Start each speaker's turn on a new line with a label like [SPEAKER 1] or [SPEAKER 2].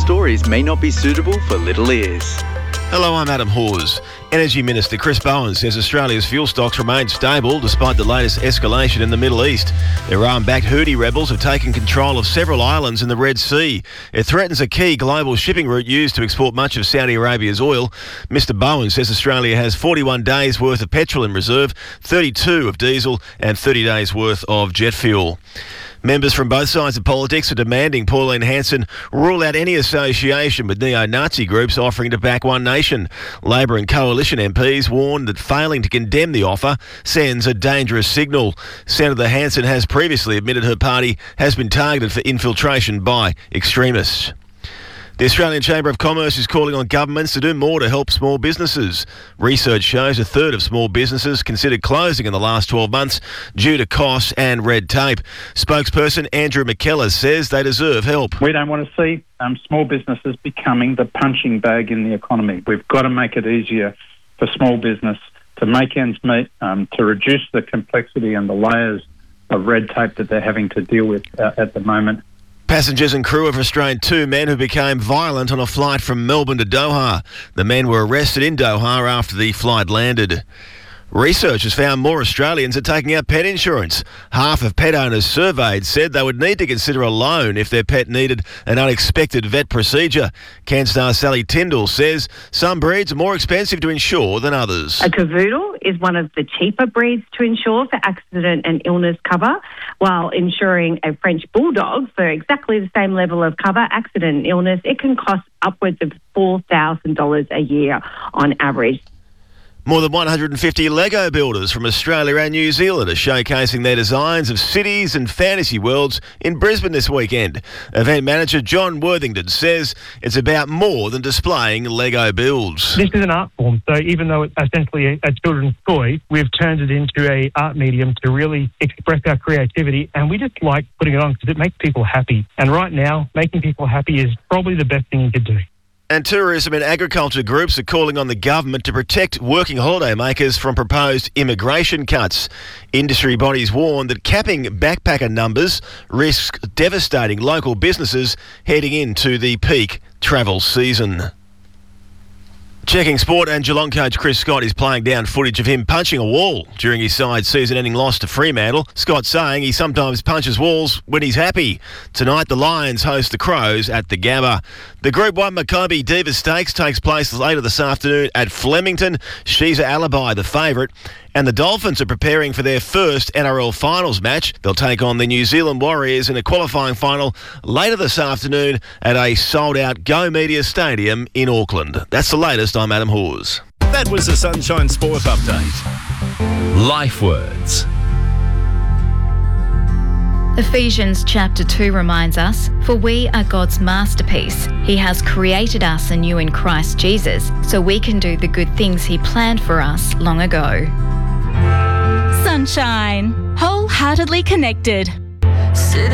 [SPEAKER 1] stories may not be suitable for little ears.
[SPEAKER 2] Hello, I'm Adam Hawes. Energy Minister Chris Bowen says Australia's fuel stocks remain stable despite the latest escalation in the Middle East. Iran-backed Houthi rebels have taken control of several islands in the Red Sea. It threatens a key global shipping route used to export much of Saudi Arabia's oil. Mr Bowen says Australia has 41 days' worth of petrol in reserve, 32 of diesel and 30 days' worth of jet fuel. Members from both sides of politics are demanding Pauline Hanson rule out any association with neo-Nazi groups offering to back One Nation. Labor and Coalition MPs warned that failing to condemn the offer sends a dangerous signal. Senator Hanson has previously admitted her party has been targeted for infiltration by extremists. The Australian Chamber of Commerce is calling on governments to do more to help small businesses. Research shows a third of small businesses considered closing in the last 12 months due to costs and red tape. Spokesperson Andrew McKellar says they deserve help.
[SPEAKER 3] We don't want to see small businesses becoming the punching bag in the economy. We've got to make it easier for small business to make ends meet, to reduce the complexity and the layers of red tape that they're having to deal with at the moment.
[SPEAKER 2] Passengers and crew have restrained two men who became violent on a flight from Melbourne to Doha. The men were arrested in Doha after the flight landed. Research has found more Australians are taking out pet insurance. Half of pet owners surveyed said they would need to consider a loan if their pet needed an unexpected vet procedure. CanStar Sally Tyndall says some breeds are more expensive to insure than others.
[SPEAKER 4] A cavoodle is one of the cheaper breeds to insure for accident and illness cover, while insuring a French bulldog for exactly the same level of cover, accident and illness, it can cost upwards of $4,000 a year on average.
[SPEAKER 2] More than 150 Lego builders from Australia and New Zealand are showcasing their designs of cities and fantasy worlds in Brisbane this weekend. Event manager John Worthington says it's about more than displaying Lego builds.
[SPEAKER 5] This is an art form, so even though it's essentially a children's toy, we've turned it into an art medium to really express our creativity, and we just like putting it on because it makes people happy. And right now, making people happy is probably the best thing you could do.
[SPEAKER 2] And tourism and agriculture groups are calling on the government to protect working holidaymakers from proposed immigration cuts. Industry bodies warn that capping backpacker numbers risks devastating local businesses heading into the peak travel season. Checking sport, and Geelong coach Chris Scott is playing down footage of him punching a wall during his side's season-ending loss to Fremantle. Scott saying he sometimes punches walls when he's happy. Tonight, the Lions host the Crows at the Gabba. The Group 1 Maccabi Diva Stakes takes place later this afternoon at Flemington. She's Alibi, the favourite. And the Dolphins are preparing for their first NRL finals match. They'll take on the New Zealand Warriors in a qualifying final later this afternoon at a sold-out Go Media Stadium in Auckland. That's the latest. I'm Adam Hawes.
[SPEAKER 6] That was the Sunshine Sport Update. Life Words.
[SPEAKER 7] Ephesians chapter 2 reminds us, "For we are God's masterpiece. He has created us anew in Christ Jesus, so we can do the good things He planned for us long ago."
[SPEAKER 8] Sunshine. Wholeheartedly connected.